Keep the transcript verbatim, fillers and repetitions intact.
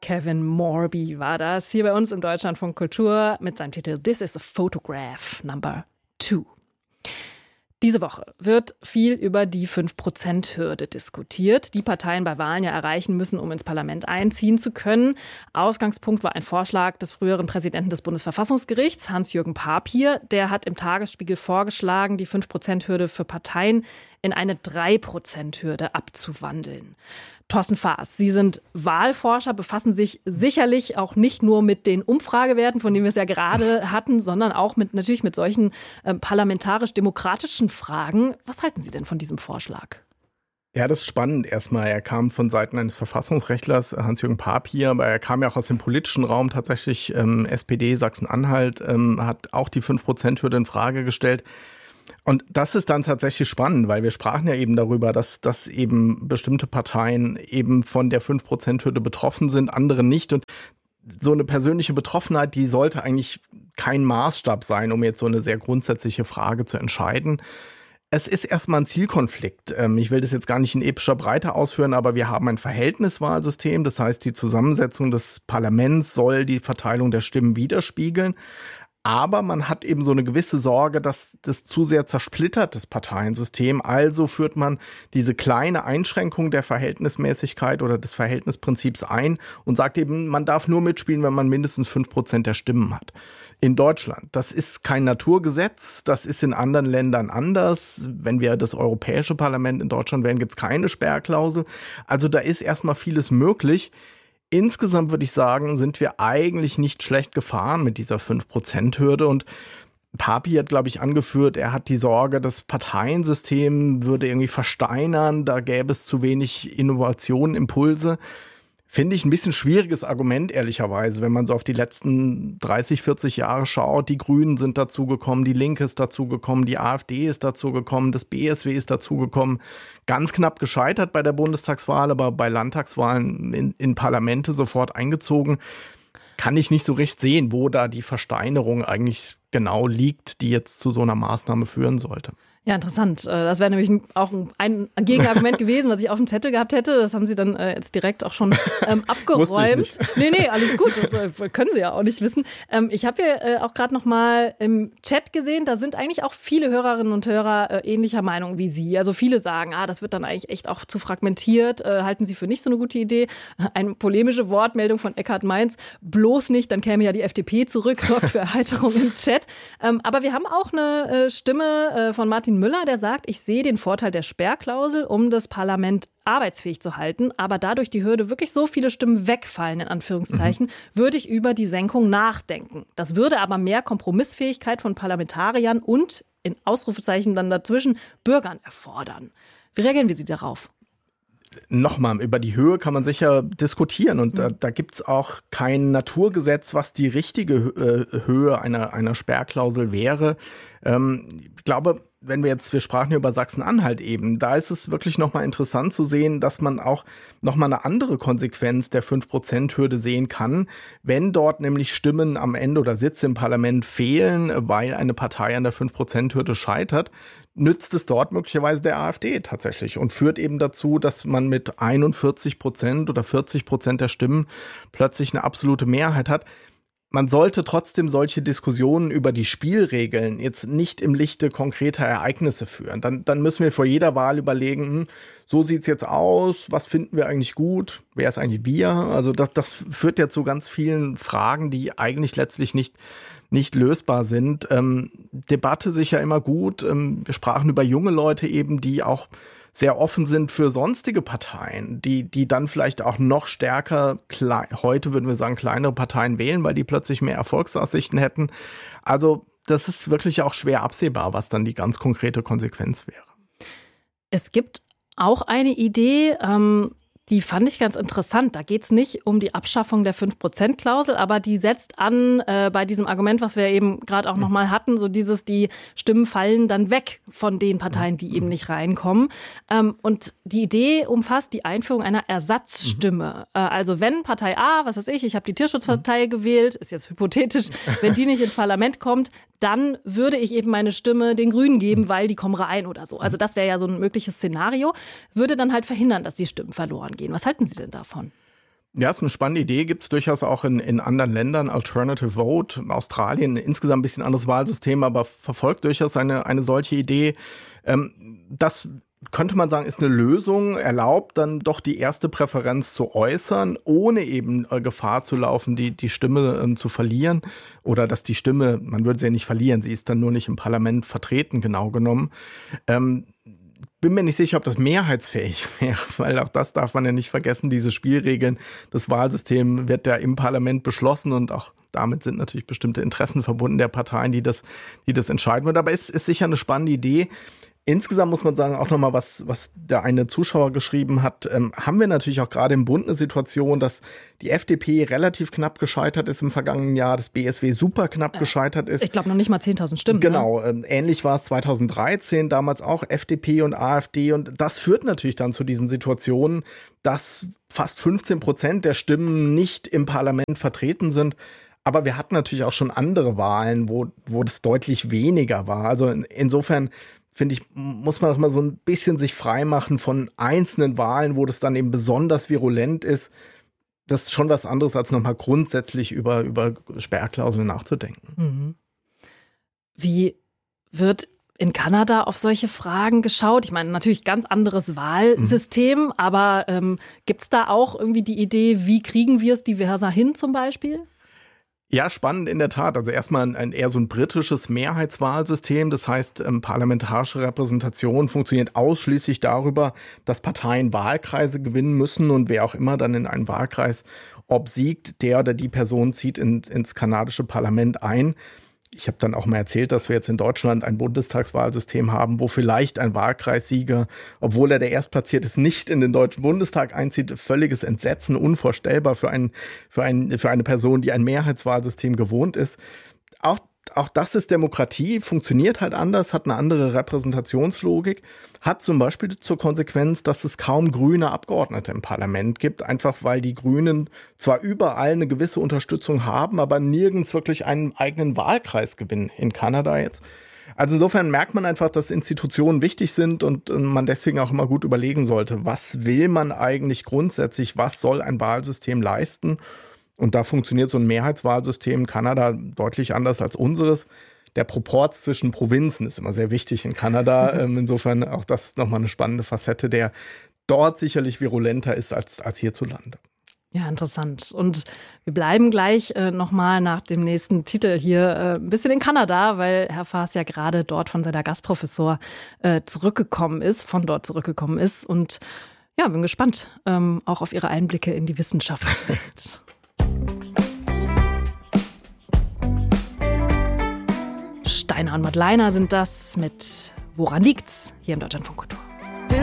Kevin Morby war das, hier bei uns im Deutschlandfunk Kultur mit seinem Titel This is a Photograph Number Two. Diese Woche wird viel über die fünf Prozent Hürde diskutiert, die Parteien bei Wahlen ja erreichen müssen, um ins Parlament einziehen zu können. Ausgangspunkt war ein Vorschlag des früheren Präsidenten des Bundesverfassungsgerichts, Hans-Jürgen Papier. Der hat im Tagesspiegel vorgeschlagen, die fünf Prozent Hürde für Parteien in eine drei Prozent Hürde abzuwandeln. Thorsten Faas, Sie sind Wahlforscher, befassen sich sicherlich auch nicht nur mit den Umfragewerten, von denen wir es ja gerade hatten, sondern auch mit natürlich mit solchen äh, parlamentarisch-demokratischen Fragen. Was halten Sie denn von diesem Vorschlag? Ja, das ist spannend erstmal. Er kam von Seiten eines Verfassungsrechtlers, Hans-Jürgen Papier, aber er kam ja auch aus dem politischen Raum tatsächlich, ähm, S P D Sachsen-Anhalt, ähm, hat auch die fünf Prozent Hürde in Frage gestellt. Und das ist dann tatsächlich spannend, weil wir sprachen ja eben darüber, dass, dass eben bestimmte Parteien eben von der fünf Prozent Hürde betroffen sind, andere nicht. Und so eine persönliche Betroffenheit, die sollte eigentlich kein Maßstab sein, um jetzt so eine sehr grundsätzliche Frage zu entscheiden. Es ist erstmal ein Zielkonflikt. Ich will das jetzt gar nicht in epischer Breite ausführen, aber wir haben ein Verhältniswahlsystem. Das heißt, die Zusammensetzung des Parlaments soll die Verteilung der Stimmen widerspiegeln. Aber man hat eben so eine gewisse Sorge, dass das zu sehr zersplittert, das Parteiensystem. Also führt man diese kleine Einschränkung der Verhältnismäßigkeit oder des Verhältnisprinzips ein und sagt eben, man darf nur mitspielen, wenn man mindestens fünf Prozent der Stimmen hat. In Deutschland. Das ist kein Naturgesetz, das ist in anderen Ländern anders. Wenn wir das Europäische Parlament in Deutschland wählen, gibt es keine Sperrklausel. Also da ist erstmal vieles möglich. Insgesamt würde ich sagen, sind wir eigentlich nicht schlecht gefahren mit dieser fünf Prozent Hürde. Und Papi hat, glaube ich, angeführt, er hat die Sorge, das Parteiensystem würde irgendwie versteinern, da gäbe es zu wenig Innovationen, Impulse. Finde ich ein bisschen schwieriges Argument, ehrlicherweise, wenn man so auf die letzten dreißig, vierzig Jahre schaut. Die Grünen sind dazugekommen, die Linke ist dazugekommen, die AfD ist dazugekommen, das B S W ist dazugekommen. Ganz knapp gescheitert bei der Bundestagswahl, aber bei Landtagswahlen in, in Parlamente sofort eingezogen. Kann ich nicht so recht sehen, wo da die Versteinerung eigentlich genau liegt, die jetzt zu so einer Maßnahme führen sollte. Ja, interessant. Das wäre nämlich auch ein Gegenargument gewesen, was ich auf dem Zettel gehabt hätte. Das haben Sie dann äh, jetzt direkt auch schon ähm, abgeräumt. Wusste ich nicht. Nee, nee, alles gut. Das äh, können Sie ja auch nicht wissen. Ähm, ich habe hier äh, auch gerade noch mal im Chat gesehen, da sind eigentlich auch viele Hörerinnen und Hörer äh, ähnlicher Meinung wie Sie. Also viele sagen, ah, das wird dann eigentlich echt auch zu fragmentiert. Äh, halten Sie für nicht so eine gute Idee. Eine polemische Wortmeldung von Eckhard Mainz. Bloß nicht, dann käme ja die F D P zurück, sorgt für Erheiterung im Chat. Ähm, aber wir haben auch eine äh, Stimme äh, von Martin Müller, der sagt, ich sehe den Vorteil der Sperrklausel, um das Parlament arbeitsfähig zu halten. Aber dadurch die Hürde wirklich so viele Stimmen wegfallen, in Anführungszeichen, mhm. würde ich über die Senkung nachdenken. Das würde aber mehr Kompromissfähigkeit von Parlamentariern und, in Ausrufezeichen dann dazwischen, Bürgern erfordern. Wie reagieren Sie darauf? Nochmal, über die Höhe kann man sicher diskutieren und mhm. da, da gibt es auch kein Naturgesetz, was die richtige äh, Höhe einer, einer Sperrklausel wäre. Ähm, ich glaube, wenn wir jetzt, wir sprachen hier über Sachsen-Anhalt eben, da ist es wirklich nochmal interessant zu sehen, dass man auch nochmal eine andere Konsequenz der fünf Prozent Hürde sehen kann, wenn dort nämlich Stimmen am Ende oder Sitze im Parlament fehlen, weil eine Partei an der fünf Prozent Hürde scheitert, nützt es dort möglicherweise der AfD tatsächlich und führt eben dazu, dass man mit einundvierzig Prozent oder vierzig Prozent der Stimmen plötzlich eine absolute Mehrheit hat. Man sollte trotzdem solche Diskussionen über die Spielregeln jetzt nicht im Lichte konkreter Ereignisse führen. Dann, dann müssen wir vor jeder Wahl überlegen, hm, so sieht's jetzt aus, was finden wir eigentlich gut, wer ist eigentlich wir? Also das, das führt ja zu ganz vielen Fragen, die eigentlich letztlich nicht nicht lösbar sind. Ähm, Debatte sicher immer gut. Ähm, wir sprachen über junge Leute eben, die auch sehr offen sind für sonstige Parteien, die die dann vielleicht auch noch stärker, klein, heute würden wir sagen, kleinere Parteien wählen, weil die plötzlich mehr Erfolgsaussichten hätten. Also das ist wirklich auch schwer absehbar, was dann die ganz konkrete Konsequenz wäre. Es gibt auch eine Idee, ähm die fand ich ganz interessant. Da geht es nicht um die Abschaffung der fünf Prozent Klausel, aber die setzt an äh, bei diesem Argument, was wir eben gerade auch nochmal hatten, so dieses, die Stimmen fallen dann weg von den Parteien, die eben nicht reinkommen. Ähm, und die Idee umfasst die Einführung einer Ersatzstimme. Mhm. Äh, also wenn Partei A, was weiß ich, ich habe die Tierschutzpartei mhm. gewählt, ist jetzt hypothetisch, wenn die nicht ins Parlament kommt, dann würde ich eben meine Stimme den Grünen geben, weil die kommen rein oder so. Also das wäre ja so ein mögliches Szenario, würde dann halt verhindern, dass die Stimmen verloren gehen. Was halten Sie denn davon? Ja, ist eine spannende Idee, gibt es durchaus auch in, in anderen Ländern, Alternative Vote, Australien, insgesamt ein bisschen anderes Wahlsystem, aber verfolgt durchaus eine, eine solche Idee. Ähm, das könnte man sagen, ist eine Lösung, erlaubt dann doch die erste Präferenz zu äußern, ohne eben äh, Gefahr zu laufen, die, die Stimme äh, zu verlieren oder dass die Stimme, man würde sie ja nicht verlieren, sie ist dann nur nicht im Parlament vertreten, genau genommen. Ähm, Bin mir nicht sicher, ob das mehrheitsfähig wäre, weil auch das darf man ja nicht vergessen, diese Spielregeln. Das Wahlsystem wird ja im Parlament beschlossen und auch damit sind natürlich bestimmte Interessen verbunden der Parteien, die das, die das entscheiden würden. Aber es ist sicher eine spannende Idee. Insgesamt muss man sagen, auch nochmal, was, was der eine Zuschauer geschrieben hat, ähm, haben wir natürlich auch gerade im Bund eine Situation, dass die F D P relativ knapp gescheitert ist im vergangenen Jahr, das B S W super knapp ja. gescheitert ist. Ich glaube noch nicht mal zehntausend Stimmen. Genau, ne? ähm, ähnlich war es zweitausenddreizehn, damals auch F D P und AfD und das führt natürlich dann zu diesen Situationen, dass fast fünfzehn Prozent der Stimmen nicht im Parlament vertreten sind. Aber wir hatten natürlich auch schon andere Wahlen, wo, wo das deutlich weniger war. Also in, insofern finde ich, muss man das mal so ein bisschen sich freimachen von einzelnen Wahlen, wo das dann eben besonders virulent ist. Das ist schon was anderes, als nochmal grundsätzlich über, über Sperrklauseln nachzudenken. Mhm. Wie wird in Kanada auf solche Fragen geschaut? Ich meine, natürlich ganz anderes Wahlsystem, mhm. aber ähm, gibt es da auch irgendwie die Idee, wie kriegen wir es diverser hin zum Beispiel? Ja, spannend in der Tat. Also erstmal ein, ein eher so ein britisches Mehrheitswahlsystem. Das heißt, ähm, parlamentarische Repräsentation funktioniert ausschließlich darüber, dass Parteien Wahlkreise gewinnen müssen und wer auch immer dann in einen Wahlkreis obsiegt, der oder die Person zieht in, ins kanadische Parlament ein. Ich habe dann auch mal erzählt, dass wir jetzt in Deutschland ein Bundestagswahlsystem haben, wo vielleicht ein Wahlkreissieger, obwohl er der Erstplatzierte ist, nicht in den Deutschen Bundestag einzieht. Völliges Entsetzen, unvorstellbar für, ein, für, ein, für eine Person, die ein Mehrheitswahlsystem gewohnt ist. Auch Auch das ist Demokratie, funktioniert halt anders, hat eine andere Repräsentationslogik, hat zum Beispiel zur Konsequenz, dass es kaum grüne Abgeordnete im Parlament gibt, einfach weil die Grünen zwar überall eine gewisse Unterstützung haben, aber nirgends wirklich einen eigenen Wahlkreis gewinnen in Kanada jetzt. Also insofern merkt man einfach, dass Institutionen wichtig sind und man deswegen auch immer gut überlegen sollte, was will man eigentlich grundsätzlich, was soll ein Wahlsystem leisten? Und da funktioniert so ein Mehrheitswahlsystem in Kanada deutlich anders als unseres. Der Proporz zwischen Provinzen ist immer sehr wichtig in Kanada. Insofern auch das nochmal eine spannende Facette, der dort sicherlich virulenter ist als, als hierzulande. Ja, interessant. Und wir bleiben gleich äh, nochmal nach dem nächsten Titel hier äh, ein bisschen in Kanada, weil Herr Faas ja gerade dort von seiner Gastprofessur äh, zurückgekommen ist, von dort zurückgekommen ist. Und ja, bin gespannt, ähm, auch auf Ihre Einblicke in die Wissenschaftswelt. Steiner und Madleiner sind das mit Woran liegt's? Hier im Deutschlandfunk Kultur.